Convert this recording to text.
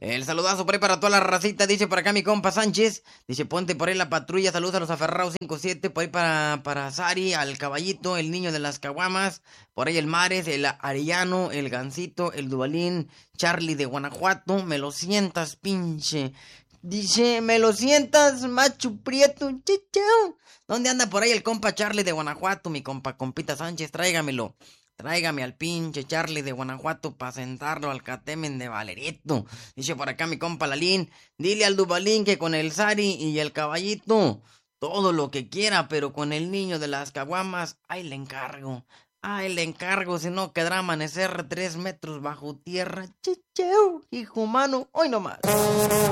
El saludazo por ahí para toda la racita, dice por acá mi compa Sánchez. Dice, ponte por ahí la patrulla, saludos a los aferrados 57, por ahí para Sari, al caballito, el niño de las caguamas, por ahí el Mares, el Arellano, el Gancito, el Dubalín, Charlie de Guanajuato, me lo sientas, pinche. Dice, me lo sientas, macho prieto, chichao. ¿Dónde anda por ahí el compa Charlie de Guanajuato, mi compa compita Sánchez? Tráigamelo. Tráigame al pinche Charlie de Guanajuato para sentarlo al catemen de Valerito. Dice por acá mi compa Lalín, dile al Dubalín que con el Sari y el caballito, todo lo que quiera, pero con el niño de las caguamas, ahí le encargo. Ahí le encargo, si no quedará amanecer 3 metros bajo tierra. Chicheo, hijo humano, hoy nomás.